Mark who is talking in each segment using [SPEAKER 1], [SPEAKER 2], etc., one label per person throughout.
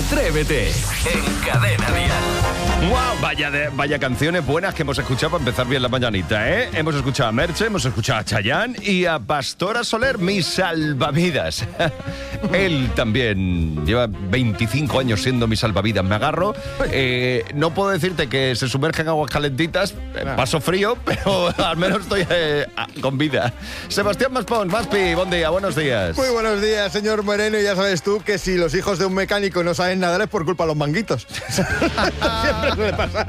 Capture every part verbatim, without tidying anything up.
[SPEAKER 1] Atrévete en Cadena Dial.
[SPEAKER 2] ¡Wow! Vaya, de, vaya canciones buenas que hemos escuchado para empezar bien la mañanita, ¿eh? Hemos escuchado a Merche, hemos escuchado a Chayanne y a Pastora Soler, mis salvavidas. Él también lleva veinticinco años siendo mi salvavidas, me agarro. Eh, no puedo decirte que se sumerja en aguas calentitas, eh, paso frío, pero al menos estoy eh, con vida. Sebastián Maspons, Maspi, buen día, buenos días.
[SPEAKER 3] Muy buenos días, señor Moreno, y ya sabes tú que si los hijos de un mecánico no saben nadar es por culpa de los manguitos. Siempre suele pasar.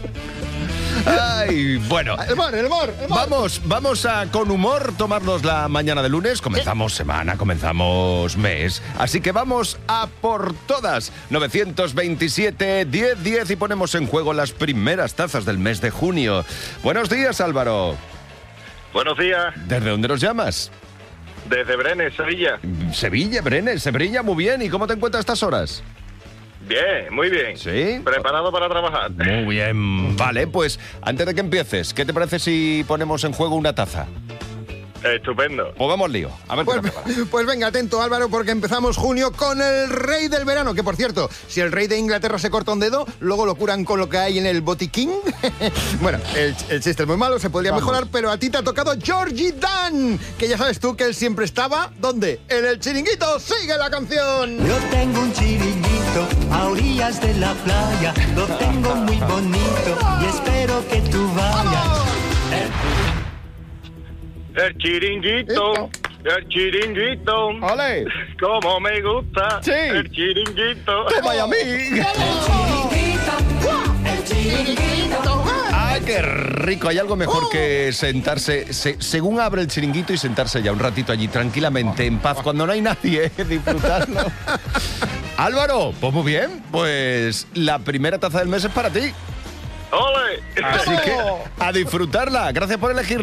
[SPEAKER 2] Ay, bueno.
[SPEAKER 3] El humor, el humor, el humor.
[SPEAKER 2] Vamos, vamos a con humor tomarnos la mañana de lunes. Comenzamos semana, comenzamos mes. Así que vamos a por todas. nueve veintisiete, diez diez y ponemos en juego las primeras tazas del mes de junio. Buenos días, Álvaro.
[SPEAKER 4] Buenos días.
[SPEAKER 2] ¿Desde dónde nos llamas?
[SPEAKER 4] Desde Brenes, Sevilla.
[SPEAKER 2] Sevilla, Brenes, se brilla muy bien. ¿Y cómo te encuentras a estas horas?
[SPEAKER 4] Bien, muy bien.
[SPEAKER 2] ¿Sí?
[SPEAKER 4] Preparado para trabajar.
[SPEAKER 2] Muy bien. Vale, pues antes de que empieces, ¿qué te parece si ponemos en juego una taza?
[SPEAKER 4] Estupendo.
[SPEAKER 2] Pues vamos lío. A ver
[SPEAKER 3] Pues,
[SPEAKER 2] qué tal.
[SPEAKER 3] pues venga, atento, Álvaro, porque empezamos junio con el rey del verano, que por cierto, si el rey de Inglaterra se corta un dedo, luego lo curan con lo que hay en el botiquín. Bueno, el, el chiste es muy malo, se podría
[SPEAKER 2] Vamos.
[SPEAKER 3] mejorar, pero a ti te ha tocado Georgie Dan, que ya sabes tú que él siempre estaba, ¿dónde? En el chiringuito. ¡Sigue la canción!
[SPEAKER 5] Yo tengo un chiringuito a orillas de la playa, lo tengo muy bonito y espero que tú vayas.
[SPEAKER 4] El chiringuito. El chiringuito.
[SPEAKER 2] ¡Ole!
[SPEAKER 4] Como me gusta.
[SPEAKER 2] Sí.
[SPEAKER 4] El chiringuito.
[SPEAKER 2] ¡Toma y a mí! ¡Ah, qué rico! Hay algo mejor que sentarse, se- según abre el chiringuito y sentarse ya un ratito allí tranquilamente, en paz, cuando no hay nadie, disfrutarlo. Álvaro, pues muy bien, pues la primera taza del mes es para ti.
[SPEAKER 4] ¡Ole!
[SPEAKER 2] Así que a disfrutarla. Gracias por elegirnos.